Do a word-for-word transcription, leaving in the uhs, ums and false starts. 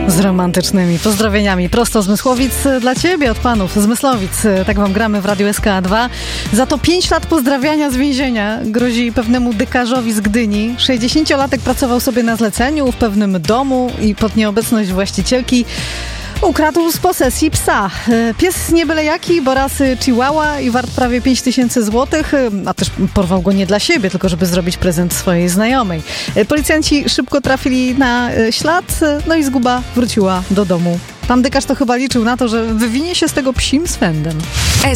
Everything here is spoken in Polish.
Z romantycznymi pozdrowieniami prosto z Mysłowic dla Ciebie, od panów z Myslowic. Tak wam gramy w Radiu S K A dwa. Za to pięć lat pozdrawiania z więzienia grozi pewnemu dykarzowi z Gdyni. sześćdziesięciolatek pracował sobie na zleceniu w pewnym domu i pod nieobecność właścicielki ukradł z posesji psa. Pies nie byle jaki, bo rasy Chihuahua i wart prawie pięć tysięcy złotych, a też porwał go nie dla siebie, tylko żeby zrobić prezent swojej znajomej. Policjanci szybko trafili na ślad, no i zguba wróciła do domu. Pan dykarz to chyba liczył na to, że wywinie się z tego psim swędem.